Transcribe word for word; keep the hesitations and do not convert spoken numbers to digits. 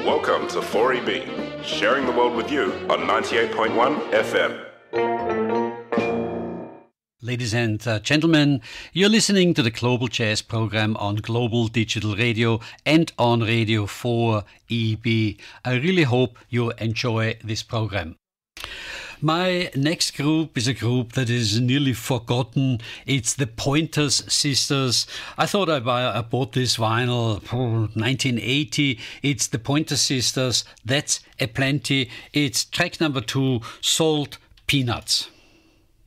Welcome to four E B, sharing the world with you on ninety-eight point one F M. Ladies and uh, gentlemen, you're listening to the Global Jazz program on Global Digital Radio and on Radio four E B. I really hope you enjoy this program. My next group is a group that is nearly forgotten. It's the Pointers Sisters. I thought I, buy, I bought this vinyl for nineteen eighty. It's the Pointer Sisters. That's a plenty. It's track number two, Salt Peanuts.